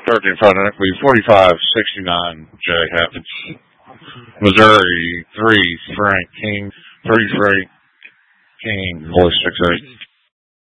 13-5 Equity 4569 J Happens. Missouri 3 Frank King 3 Frank King voice 6-8.